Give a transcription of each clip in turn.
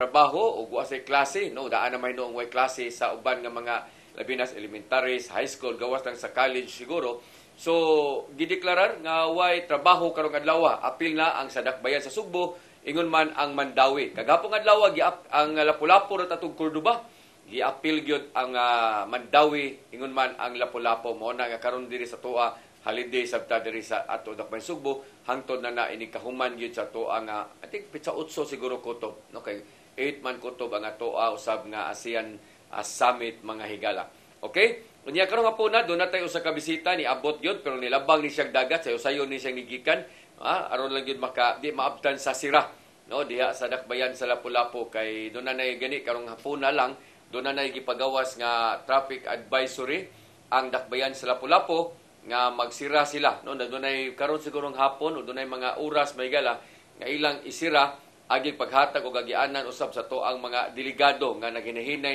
trabaho o wa say klase, no, daan na may noong way klase sa uban nga mga labi na sa elementaries, high school, gawas lang sa college siguro. So gideklarar nga way trabaho karong adlaw, apil na ang sadakbayan sa Sugbo, ingon man ang Mandawi. Kagapong adlaw ang Lapu-Lapu ra tatong Cordoba, giapil gyud ang Mandawi, ingon man ang Lapu-Lapu. Mao na nga karon diri sa tuwa holiday sabta diri sa ato dakbayan Sugbo, hangtod na ini kahuman gyud sa tuwa nga I think pitsa utso siguro kutob, no, kay 8 man kutob ang atoa usab nga ASEAN Summit mga higala. Okay? Unya karon nga po na do na tayo sa kabisita ni abot gyud pero nilabang ni siyang dagat sayo-sayo ni siyang gigikan, aron lang gyud maka di maabtan sa sira, no, diha sa dakbayan sa Lapu-Lapu kay do na nay gani karong hapon na lang do na nay gipagawas nga traffic advisory ang dakbayan sa Lapu-Lapu nga magsira sila, no, do nay karon sigurong hapon o do nay mga oras may gala nga ilang isira aging paghatag o gagianan usab sa to ang mga delegado nga naginahinay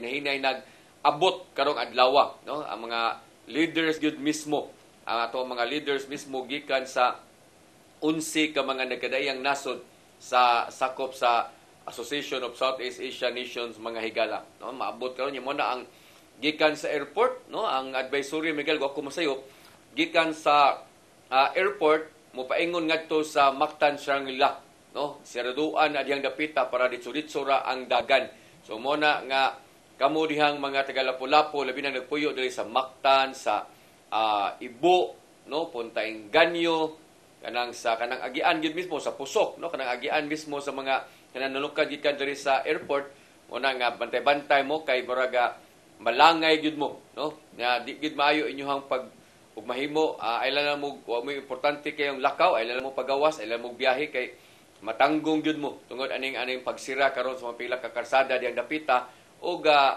abot karong adlaw, no, ang mga leaders gyud mismo, ang ato mga leaders mismo gikan sa 11 ka mga nagkadaiyang nasod sa sakop sa Association of Southeast Asian Nations mga higala, no, maabot karon mo na ang gikan sa airport, no, ang advisory Miguel wa ko masayo gikan sa airport mo paingon ngadto sa Mactan Shangri-La, no, siraduan na diyang dapita para ditso-ditso ra ang dagan. So mo na nga kamo dihang mga taga Lapu-Lapu labi na nagpuyo diri sa Mactan, sa Ibo, no, Punta Inganyo, kanang agian gid mismo sa Pusok, no, kanang agian mismo sa mga kanang nalukad gikan diri sa airport, mo na nga bantay-bantay mo kay baraga malangay gid mo, no, nga di gid maayo inyong pag ug mahimo ay lang mo importante kayong lakaw, ay lang mo pagawas, ay lang mo biyahe kay matanggong gyud mo tungod aning pagsira karon sa mga pila ka kalsada diyang dapita o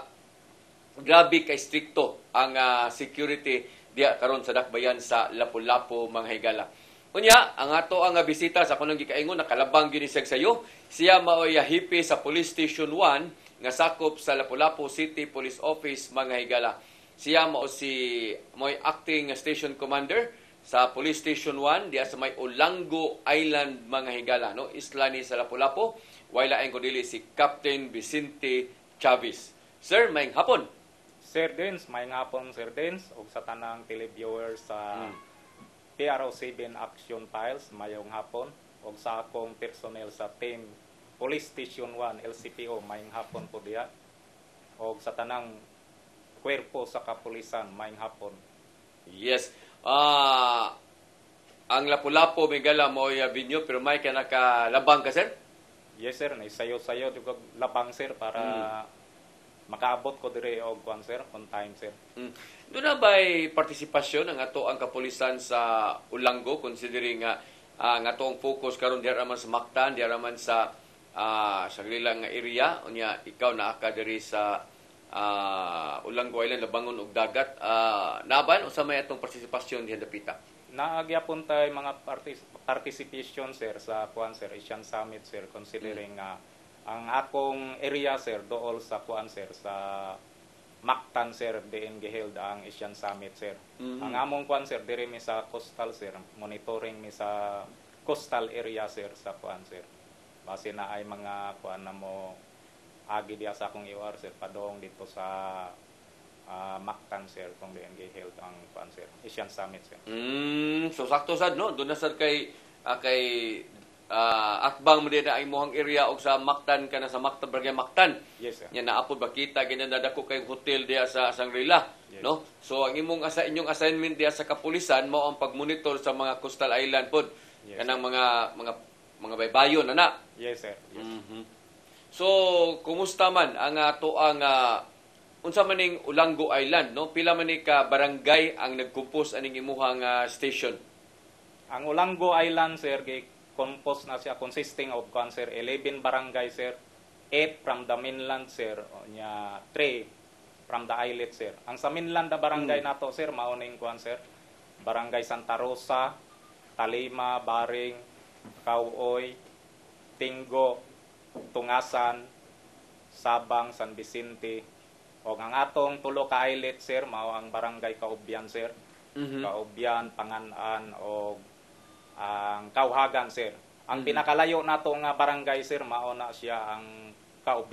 grabe kay strikto ang security diya karon sa dakbayan sa Lapu-Lapu mga higala. Unya ang ato ang bisita sa kanang gikaingon nakalabang gyud siya sayo, siya maoy hipi sa Police Station 1 nga sakop sa Lapu-Lapu City Police Office mga higala. Siya mao mo'y acting station commander sa Police Station 1 diya sa may Olango Island mga higala, no, isla ni sa Lapu-Lapu. Wala ko dili si Captain Vicente Chavez. Sir, maayong hapon. Sir Dens, maayong hapon Sir Dens ug sa tanang televiewers sa PRO7 Action Files, maayong hapon ug sa akong personnel sa team Police Station 1 LCPO, maayong hapon po diya ug sa tanang kwerpo sa kapulisan, maayong hapon. Yes. Ang Lapu-Lapu Migala mo binyo pero may ka nakalabang ka, sir? Yes sir, naisayo-sayo jud labang sir para makaabot ko dire og kuan sir on time sir. Doon na ba'y partisipasyon ang ato ang kapulisan sa Olango considering nga ang ato ang focus karon diha raman sa Mactan, diha raman sa saglilang nga area, unya ikaw naa ka diri sa Olango Island labangon og dagat, naban usa may atong partisipasyon diha dapita? Naagyapon tay mga participation sir sa kuan sir Asian Summit sir considering ang akong area sir dool sa kuan sir sa Mactan sir diin giheld ang Asian Summit sir. Ang among kuan sir diri mi sa coastal sir, monitoring mi sa coastal area sir sa kuan sir. Base na ay mga kuan na mo agi diya sa akong UR sir padong dito sa Mactan sir kung diyan giheld ang kuan sir Asian Summit sir. So sakto sad no, doon na sad kay akbang mo din na imuhang area og sa Mactan kana sa Mactan Barangay Mactan. Yes sir. Nya naapod ba kita ginadadako kay hotel diya sa Shangri-La, yes, no? So ang inyong assignment diya sa kapulisan mao ang pagmonitor sa mga coastal island pod. Yes, kanang mga baybayon ana. Yes sir. Yes. So kumusta man ang ato ang unsa man ning Olango Island, no? Pila man ni ka barangay ang nagkumpos aning imuhang station? Ang Olango Island sir compose na siya consisting of 11 barangay sir, 8 from the mainland sir, nya 3 from the islet sir. Ang sa mainland na barangay nato sir mao ning sir, Barangay Santa Rosa, Talima, Baring, Kauoy, Tinggo, Tungasan, Sabang, San Vicente. O ang atong tulo ka islet sir mao ang Barangay Kaubyan sir. Kaubyan, Panganan o ang Kauhagan sir. Ang pinakalayo nato nga barangay sir mao na siya ang ka